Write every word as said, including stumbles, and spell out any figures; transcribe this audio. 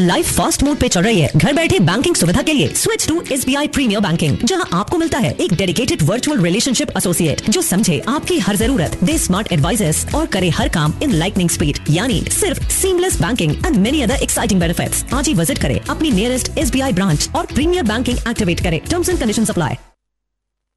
Life fast mode पे चल रही है। घर बैठे बैंकिंग सुविधा के लिए switch to SBI premiere banking, जहां आपको मिलता है एक डेडिकेटेड वर्चुअल रिलेशनशिप एसोसिएट जो समझे आपकी हर जरूरत, दे स्मार्ट एडवाइजेस और करे हर काम इन लाइटनिंग स्पीड, यानी सिर्फ seamless banking and many other exciting benefits. आज ही विजिट करें अपनी नियरेस्ट एसबीआई ब्रांच और प्रीमियर बैंकिंग एक्टिवेट करें। Terms and conditions apply.